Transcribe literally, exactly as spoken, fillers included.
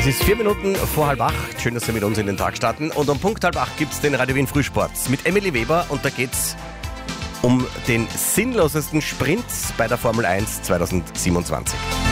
Es ist vier Minuten vor halb acht. Schön, dass Sie mit uns in den Tag starten. Und um Punkt halb acht gibt es den Radio Wien Frühsport mit Emily Weber. Und da geht's um den sinnlosesten Sprint bei der Formel eins zwanzig siebenundzwanzig.